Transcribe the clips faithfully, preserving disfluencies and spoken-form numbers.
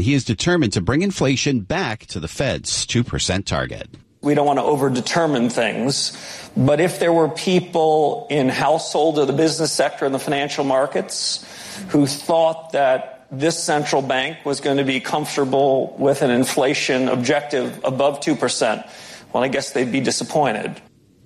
he is determined to bring inflation back to the Fed's two percent target. We don't want to over-determine things, but if there were people in household or the business sector and the financial markets who thought that this central bank was going to be comfortable with an inflation objective above two percent, well, I guess they'd be disappointed.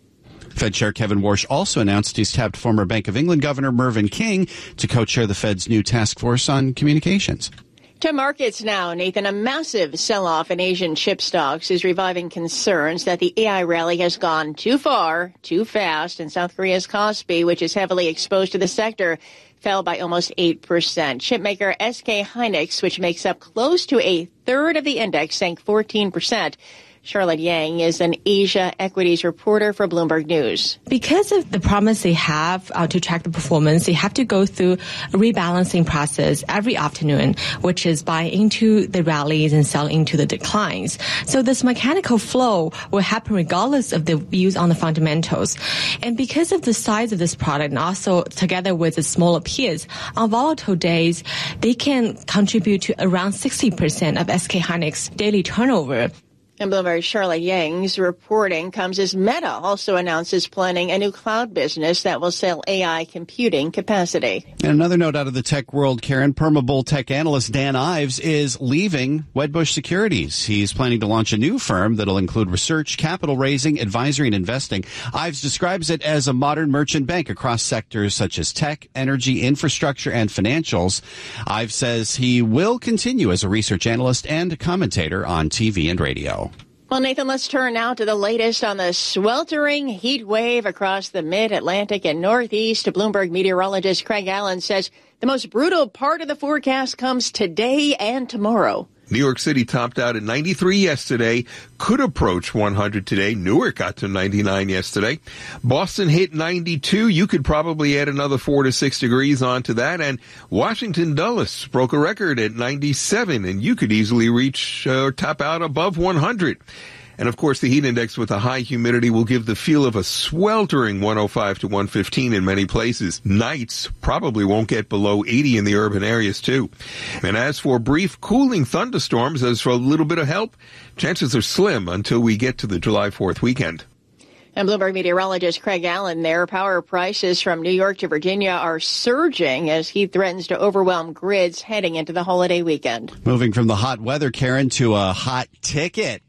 Fed Chair Kevin Warsh also announced he's tapped former Bank of England Governor Mervyn King to co-chair the Fed's new task force on communications. To markets now, Nathan. A massive sell-off in Asian chip stocks is reviving concerns that the A I rally has gone too far, too fast, and South Korea's Kospi, which is heavily exposed to the sector, fell by almost eight percent. Chipmaker S K Hynix, which makes up close to a third of the index, sank fourteen percent. Charlotte Yang is an Asia equities reporter for Bloomberg News. Because of the promise they have uh, to track the performance, they have to go through a rebalancing process every afternoon, which is buy into the rallies and sell into the declines. So this mechanical flow will happen regardless of the views on the fundamentals. And because of the size of this product and also together with the smaller peers, on volatile days, they can contribute to around sixty percent of S K Hynix daily turnover. And Bloomberg's Charlotte Yang's reporting comes as Meta also announces planning a new cloud business that will sell A I computing capacity. And another note out of the tech world, Karen, Permabull tech analyst Dan Ives is leaving Wedbush Securities. He's planning to launch a new firm that'll include research, capital raising, advisory, and investing. Ives describes it as a modern merchant bank across sectors such as tech, energy, infrastructure, and financials. Ives says he will continue as a research analyst and commentator on T V and radio. Well, Nathan, let's turn now to the latest on the sweltering heat wave across the mid-Atlantic and Northeast. Bloomberg meteorologist Craig Allen says the most brutal part of the forecast comes today and tomorrow. New York City topped out at ninety-three yesterday, could approach one hundred today. Newark got to ninety-nine yesterday. Boston hit ninety-two. You could probably add another four to six degrees onto that. And Washington Dulles broke a record at ninety-seven, and you could easily reach or uh, top out above one hundred. And, of course, the heat index with the high humidity will give the feel of a sweltering one oh five to one fifteen in many places. Nights probably won't get below eighty in the urban areas, too. And as for brief cooling thunderstorms, as for a little bit of help, chances are slim until we get to the July fourth weekend. And Bloomberg meteorologist Craig Allen there. Power prices from New York to Virginia are surging as heat threatens to overwhelm grids heading into the holiday weekend. Moving from the hot weather, Karen, to a hot ticket.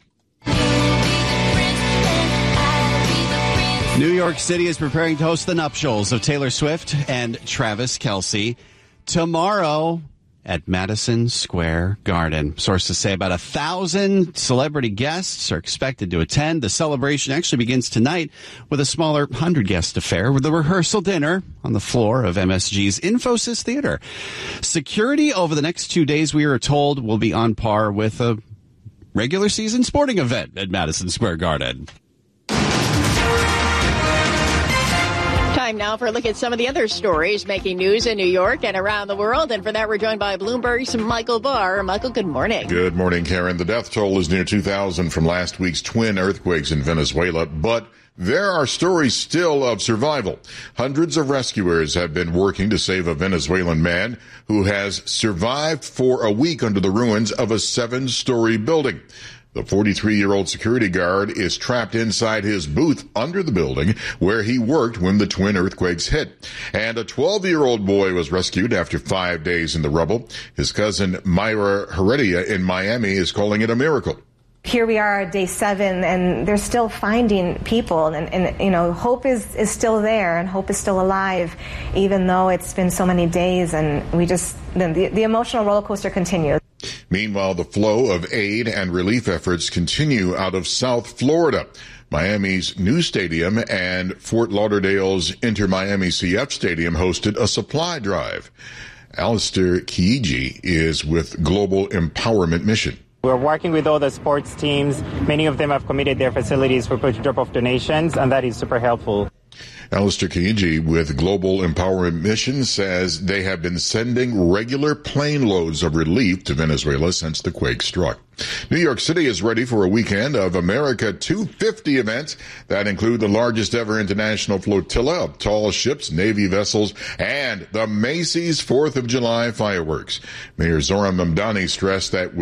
New York City is preparing to host the nuptials of Taylor Swift and Travis Kelce tomorrow at Madison Square Garden. Sources say about a thousand celebrity guests are expected to attend. The celebration actually begins tonight with a smaller hundred-guest affair with a rehearsal dinner on the floor of M S G's Infosys Theater. Security over the next two days, we are told, will be on par with a regular season sporting event at Madison Square Garden. Time now for a look at some of the other stories making news in New York and around the world. And for that, we're joined by Bloomberg's Michael Barr. Michael, good morning. Good morning, Karen. The death toll is near two thousand from last week's twin earthquakes in Venezuela, but there are stories still of survival. Hundreds of rescuers have been working to save a Venezuelan man who has survived for a week under the ruins of a seven-story building. The forty-three-year-old security guard is trapped inside his booth under the building where he worked when the twin earthquakes hit. And a twelve-year-old boy was rescued after five days in the rubble. His cousin Myra Heredia in Miami is calling it a miracle. Here we are, day seven, and they're still finding people, and, and you know, hope is, is still there, and hope is still alive, even though it's been so many days, and we just, the, the emotional roller coaster continues. Meanwhile, the flow of aid and relief efforts continue out of South Florida. Miami's new stadium and Fort Lauderdale's Inter Miami C F Stadium hosted a supply drive. Alistair Kiiji is with Global Empowerment Mission. We're working with all the sports teams. Many of them have committed their facilities for push drop-off donations, and that is super helpful. Alistair Kiiji with Global Empowerment Mission says they have been sending regular plane loads of relief to Venezuela since the quake struck. New York City is ready for a weekend of America two fifty events that include the largest ever international flotilla of tall ships, Navy vessels, and the Macy's fourth of July fireworks. Mayor Zohran Mamdani stressed that